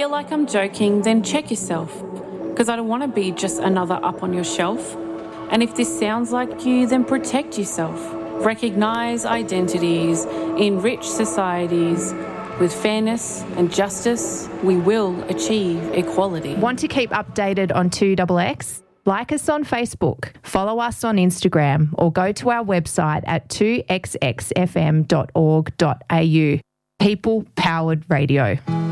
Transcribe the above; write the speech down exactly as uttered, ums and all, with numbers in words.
feel like I'm joking, then check yourself, because I don't want to be just another up on your shelf. And if this sounds like you, then protect yourself. Recognise identities, enrich societies. With fairness and justice, we will achieve equality. Want to keep updated on two X X? Like us on Facebook, follow us on Instagram, or go to our website at two x x f m dot org dot a u. People Powered Radio.